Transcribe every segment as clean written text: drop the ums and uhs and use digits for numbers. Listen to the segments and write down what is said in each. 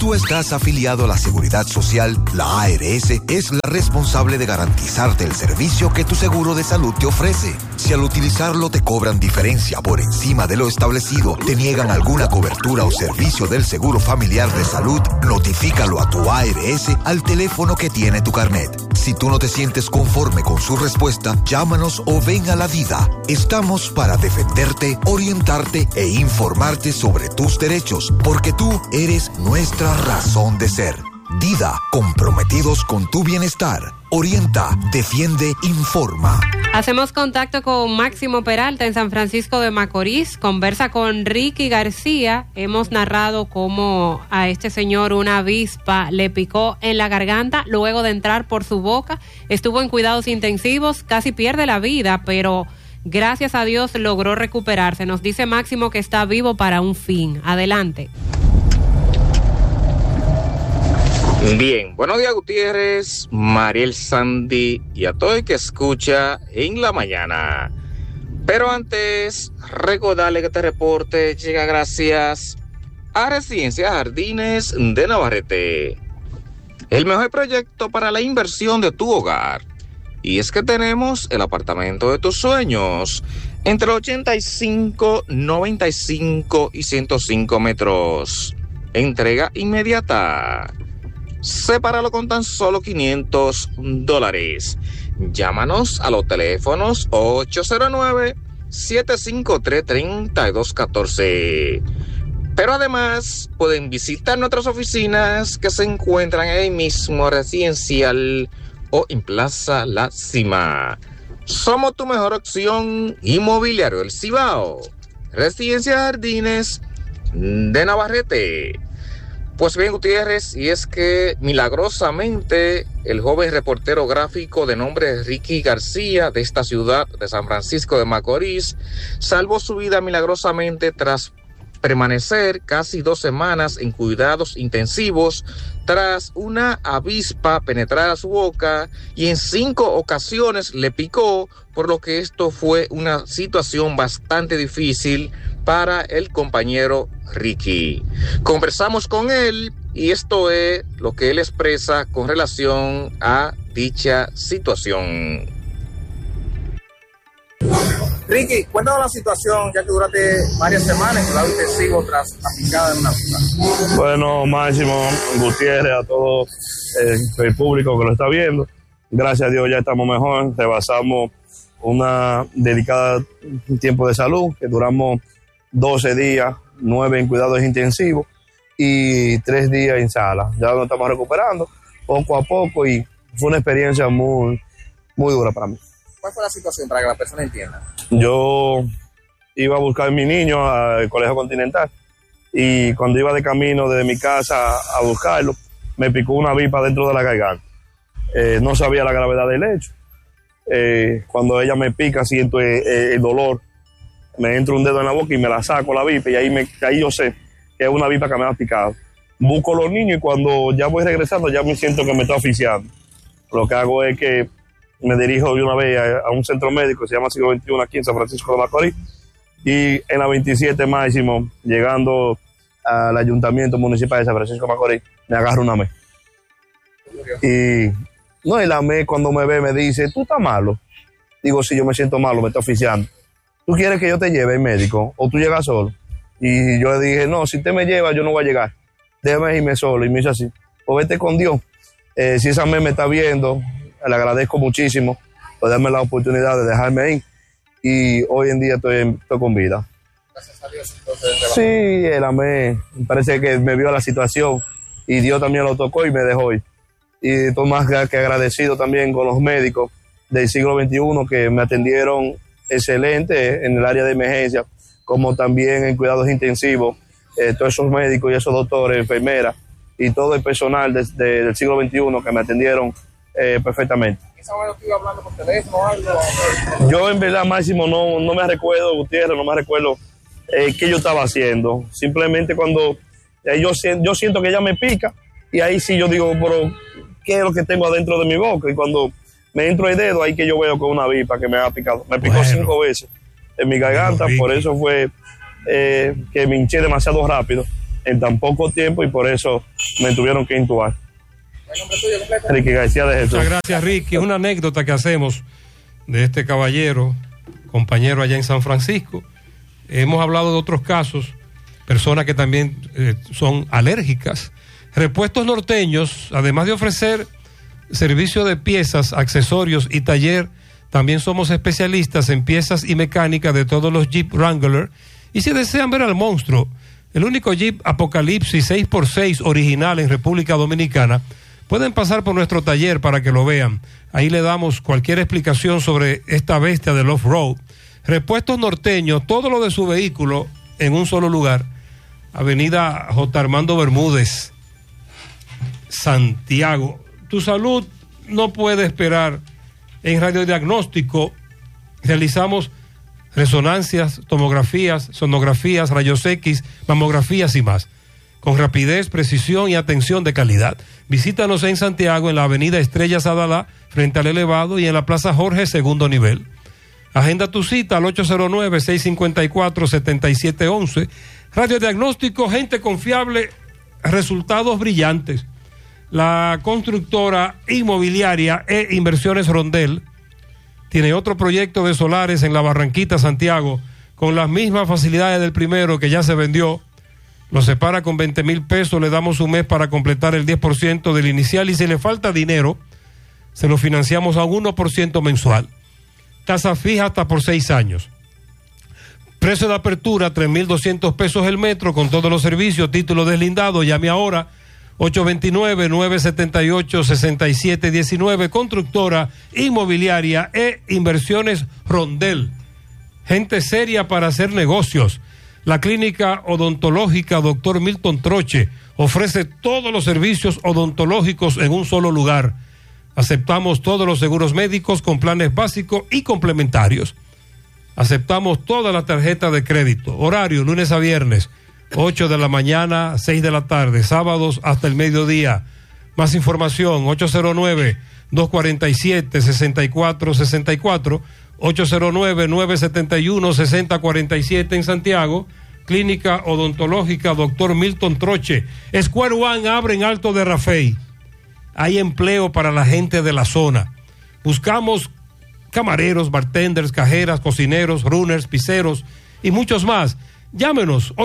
tú estás afiliado a la Seguridad Social, la ARS es la responsable de garantizarte el servicio que tu seguro de salud te ofrece. Si al utilizarlo te cobran diferencia por encima de lo establecido, te niegan alguna cobertura o servicio del seguro familiar de salud, notifícalo a tu ARS al teléfono que tiene tu carnet. Si tú no te sientes conforme con su respuesta, llámanos o ven a la DIDA. Estamos para defenderte, orientarte e informarte sobre tus derechos, porque tú eres nuestra razón de ser. DIDA, comprometidos con tu bienestar. Orienta, defiende, informa. Hacemos contacto con Máximo Peralta en San Francisco de Macorís. Conversa con Ricky García. Hemos narrado cómo a este señor una avispa le picó en la garganta luego de entrar por su boca. Estuvo en cuidados intensivos, casi pierde la vida, pero gracias a Dios logró recuperarse. Nos dice Máximo que está vivo para un fin. Adelante. Bien, buenos días Gutiérrez, Mariel, Sandy y a todo el que escucha en la mañana. Pero antes, recordarle que este reporte llega gracias a Residencia Jardines de Navarrete. El mejor proyecto para la inversión de tu hogar. Y es que tenemos el apartamento de tus sueños, entre 85, 95 y 105 metros. Entrega inmediata. Sepáralo con tan solo $500. Llámanos a los teléfonos 809-753-3214. Pero además pueden visitar nuestras oficinas que se encuentran en el mismo residencial o en Plaza La Cima. Somos tu mejor opción inmobiliario del Cibao. Residencia Jardines de Navarrete. Pues bien, Gutiérrez, y es que milagrosamente el joven reportero gráfico de nombre Ricky García de esta ciudad de San Francisco de Macorís salvó su vida milagrosamente tras permanecer casi 2 semanas en cuidados intensivos tras una avispa penetrar a su boca y en 5 ocasiones le picó, por lo que esto fue una situación bastante difícil para el compañero Ricky. Conversamos con él y esto es lo que él expresa con relación a dicha situación. Ricky, cuéntanos la situación, ya que duraste varias semanas en cuidado intensivo tras la picada de una avispa. Bueno, Máximo, Gutiérrez, a todo el público que lo está viendo, gracias a Dios ya estamos mejor, rebasamos una dedicada tiempo de salud, que duramos 12 días, 9 en cuidados intensivos y 3 días en sala. Ya nos estamos recuperando poco a poco y fue una experiencia muy, muy dura para mí. ¿Cuál fue la situación para que la persona entienda? Yo iba a buscar a mi niño al Colegio Continental y cuando iba de camino desde mi casa a buscarlo, me picó una avispa dentro de la garganta. No sabía la gravedad del hecho. Cuando ella me pica siento el dolor. Me entra un dedo en la boca y me la saco la avispa y ahí yo sé que es una avispa que me ha picado. Busco a los niños y cuando ya voy regresando ya me siento que me está asfixiando. Lo que hago es que me dirijo de una vez a un centro médico que se llama Siglo XXI aquí en San Francisco de Macorís y en la 27 Máximo, llegando al Ayuntamiento Municipal de San Francisco de Macorís, me agarro una AME. Y la AME cuando me ve me dice, ¿tú estás malo? Digo, sí, yo me siento malo, me está asfixiando. ¿Tú quieres que yo te lleve al médico o tú llegas solo? Y yo le dije, no, si usted me lleva yo no voy a llegar, déjame irme solo. Y me dice así, pues vete con Dios. Si esa me está viendo, le agradezco muchísimo por darme la oportunidad de dejarme ir y hoy en día estoy con vida. Gracias a Dios. Entonces, sí, el AME parece que me vio la situación y Dios también lo tocó y me dejó ir. Y estoy más que agradecido también con los médicos del siglo XXI que me atendieron excelente en el área de emergencia, como también en cuidados intensivos, todos esos médicos y esos doctores, enfermeras y todo el personal del siglo XXI que me atendieron perfectamente. ¿Esa hora estuve hablando por teléfono o algo? Yo en verdad, Máximo, no me recuerdo, Gutiérrez, no me recuerdo qué yo estaba haciendo. Simplemente cuando yo siento que ella me pica y ahí sí yo digo, pero ¿qué es lo que tengo adentro de mi boca? Y cuando me entro el dedo, ahí que yo veo con una avispa que me ha picado. Me picó 5 veces en mi garganta, por eso fue que me hinché demasiado rápido en tan poco tiempo y por eso me tuvieron que intubar. Ricky García de Jesús. Muchas gracias, Ricky. Es una anécdota que hacemos de este caballero, compañero allá en San Francisco. Hemos hablado de otros casos, personas que también son alérgicas. Repuestos Norteños, además de ofrecer servicio de piezas, accesorios y taller, también somos especialistas en piezas y mecánica de todos los Jeep Wrangler. Y si desean ver al monstruo, el único Jeep Apocalipsis 6x6 original en República Dominicana, pueden pasar por nuestro taller para que lo vean. Ahí le damos cualquier explicación sobre esta bestia del off-road. Repuestos Norteños, todo lo de su vehículo en un solo lugar. Avenida J. Armando Bermúdez, Santiago. Tu salud no puede esperar. En radiodiagnóstico realizamos resonancias, tomografías, sonografías, rayos X, mamografías y más, con rapidez, precisión y atención de calidad. Visítanos en Santiago, en la avenida Estrellas Adalá, frente al elevado, y en la Plaza Jorge, segundo nivel. Agenda tu cita al 809-654-7711. Radiodiagnóstico, gente confiable, resultados brillantes. La constructora inmobiliaria e Inversiones Rondel tiene otro proyecto de solares en la Barranquita, Santiago, con las mismas facilidades del primero que ya se vendió. Lo separa con 20,000 pesos, le damos un mes para completar el 10% del inicial y si le falta dinero, se lo financiamos a 1% mensual. Tasa fija hasta por 6 años. Precio de apertura, 3,200 pesos el metro con todos los servicios, título deslindado. Llame ahora, 829-978-6719, constructora inmobiliaria e Inversiones Rondel. Gente seria para hacer negocios. La clínica odontológica Dr. Milton Troche ofrece todos los servicios odontológicos en un solo lugar. Aceptamos todos los seguros médicos con planes básicos y complementarios. Aceptamos todas las tarjetas de crédito. Horario, lunes a viernes, 8 de la mañana, 6 de la tarde, sábados hasta el mediodía. Más información, 809-247-6464, 809-971-6047 en Santiago. Clínica Odontológica Dr. Milton Troche. Square One abre en Alto de Rafey. Hay empleo para la gente de la zona. Buscamos camareros, bartenders, cajeras, cocineros, runners, pizzeros y muchos más. Llámenos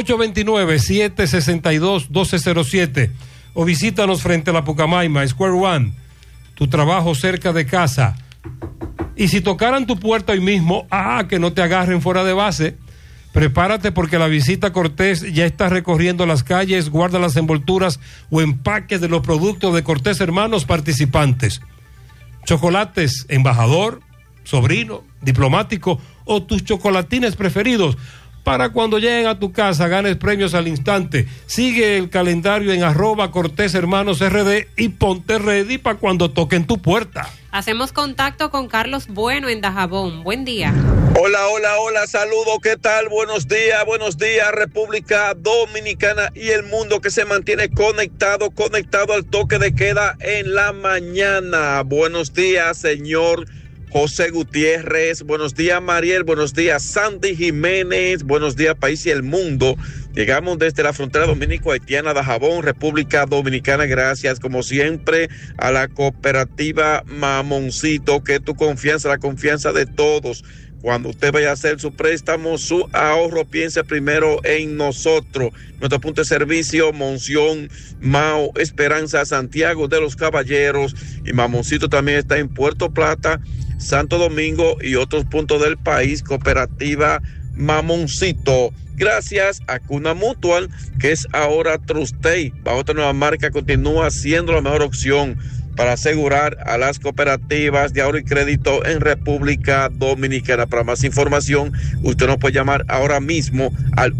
829-762-1207 o visítanos frente a la Pucamaima. Square One, tu trabajo cerca de casa. Y si tocaran tu puerta hoy mismo, que no te agarren fuera de base. Prepárate porque la visita Cortés ya está recorriendo las calles. Guarda las envolturas o empaques de los productos de Cortés Hermanos participantes. Chocolates Embajador, Sobrino, Diplomático o tus chocolatines preferidos. Para cuando lleguen a tu casa ganes premios al instante. Sigue el calendario en @Cortés Hermanos RD y ponte ready para cuando toquen tu puerta. Hacemos contacto con Carlos Bueno en Dajabón. Buen día. Hola, saludos, ¿qué tal? Buenos días, República Dominicana y el mundo que se mantiene conectado al toque de queda en la mañana. Buenos días, señor José Gutiérrez, buenos días Mariel, buenos días Sandy Jiménez, buenos días país y el mundo. Llegamos desde la frontera dominico-haitiana de Dajabón, República Dominicana, gracias como siempre a la cooperativa Mamoncito, que tu confianza, la confianza de todos. Cuando usted vaya a hacer su préstamo, su ahorro, piense primero en nosotros. Nuestro punto de servicio, Monción, Mao, Esperanza, Santiago de los Caballeros, y Mamoncito también está en Puerto Plata, Santo Domingo y otros puntos del país. Cooperativa Mamoncito. Gracias a Cuna Mutual, que es ahora Trustey. Bajo otra nueva marca, continúa siendo la mejor opción para asegurar a las cooperativas de ahorro y crédito en República Dominicana. Para más información, usted nos puede llamar ahora mismo al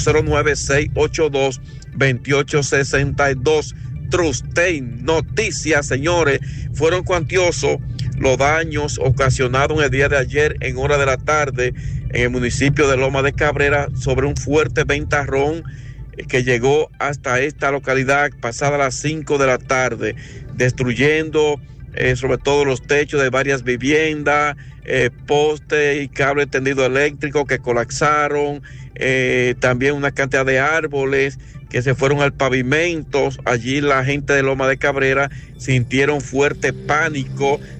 809-682-2862. Trustey. Noticias, señores, fueron cuantiosos los daños ocasionados en el día de ayer en hora de la tarde en el municipio de Loma de Cabrera sobre un fuerte ventarrón que llegó hasta esta localidad pasada las 5 de la tarde, destruyendo sobre todo los techos de varias viviendas, postes y cables tendidos eléctricos que colapsaron, también una cantidad de árboles que se fueron al pavimento. Allí la gente de Loma de Cabrera sintieron fuerte pánico